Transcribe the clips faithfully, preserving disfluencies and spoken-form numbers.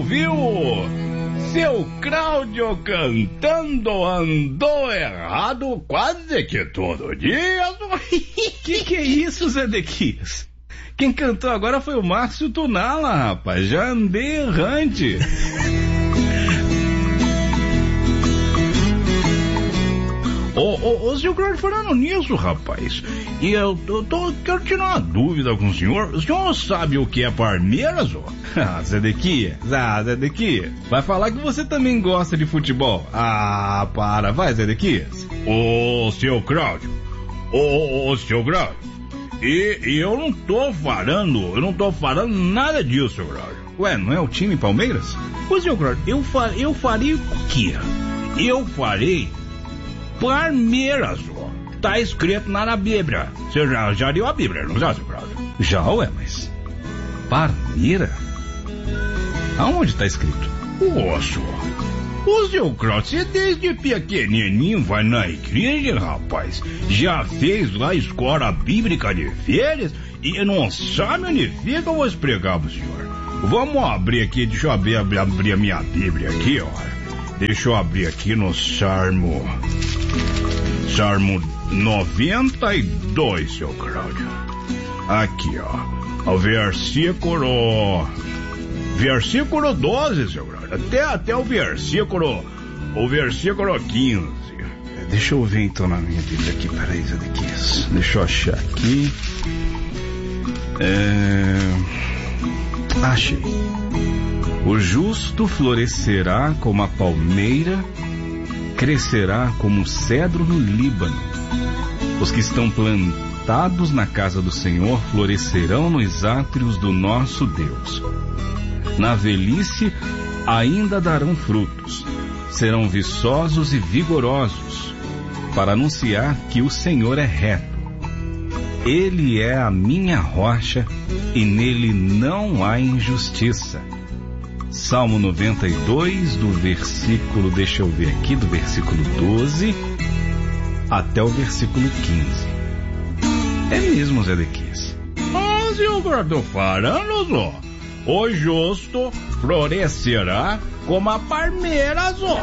ouviu seu Cláudio cantando Andou Errado quase que todo dia. Que que é isso, Zedequias? Quem cantou agora foi o Márcio Tunala, rapaz. Já andei errante. Ô, ô, ô, seu Cláudio, falando nisso, rapaz, e eu tô, tô, quero tirar uma dúvida com o senhor. O senhor sabe o que é Palmeiras, ô? Ah, Zedequias, ah, Zedequias, vai falar que você também gosta de futebol. Ah, para, vai, Zedequias. Ô, seu Cláudio, ô, ô, seu Cláudio, e, e eu não tô falando, eu não tô falando nada disso, seu Cláudio. Ué, não é o time Palmeiras? Ô, seu Cláudio, eu, fa, eu farei o quê? Eu farei Palmeiras, ó. Tá escrito lá na Bíblia. Você já, já leu a Bíblia, não já, seu Cláudio? Já, ué, mas... Palmeira? Aonde tá escrito? Ô, senhor. O seu Cláudio, você desde pequenininho vai na igreja, rapaz. Já fez lá a escola bíblica de férias e não sabe onde fica, eu vou explicar pro senhor. Vamos abrir aqui, deixa eu abrir, abrir, abrir a minha Bíblia aqui, ó. Deixa eu abrir aqui no Salmo... Salmo noventa e dois, seu Cláudio. Aqui, ó. O versículo... Versículo doze, seu Cláudio. Até, até o versículo... O versículo quinze. Deixa eu ver então na minha Bíblia aqui. Peraí, Zedequias. Deixa eu achar aqui. É... Achei. O justo florescerá como a palmeira, crescerá como o cedro no Líbano. Os que estão plantados na casa do Senhor florescerão nos átrios do nosso Deus. Na velhice ainda darão frutos, serão viçosos e vigorosos, para anunciar que o Senhor é reto. Ele é a minha rocha e nele não há injustiça. Salmo noventa e dois, do versículo, deixa eu ver aqui, do versículo doze até o versículo quinze. É mesmo, Zedequias. Mas eu tô falando, ó. O justo florescerá como a palmeira, ó.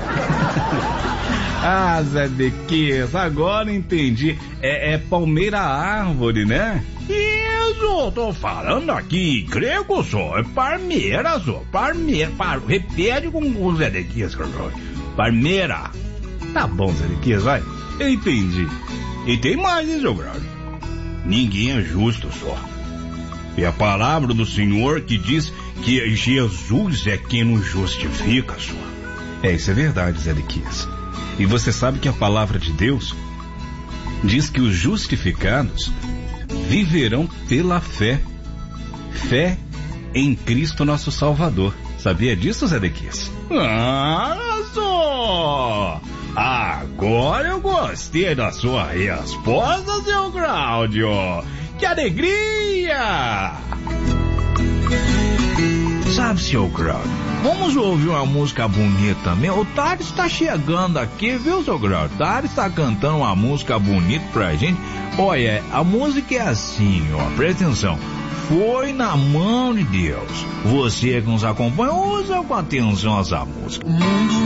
Ah, Zedequias, agora entendi. É, é palmeira árvore, né? Isso, tô falando aqui em grego, só. É palmeira, só. Palmeira. Par... Repete com o Zedequias, palmeira. Tá bom, Zedequias, vai. Eu entendi. E tem mais, hein, seu Grau? Ninguém é justo, só. É a palavra do Senhor que diz que Jesus é quem nos justifica, só. É, isso é verdade, Zedequias. E você sabe que a palavra de Deus diz que os justificados viverão pela fé. Fé em Cristo nosso Salvador. Sabia disso, Zedequias? Ah, só! Agora eu gostei da sua resposta, seu Cláudio. Que alegria! Sabe, seu Cláudio, vamos ouvir uma música bonita também. O Thales está chegando aqui, viu, seu Cláudio? O Thales está cantando uma música bonita pra gente. Olha, a música é assim, ó, presta atenção. Foi na mão de Deus. Você que nos acompanha, usa com atenção essa música.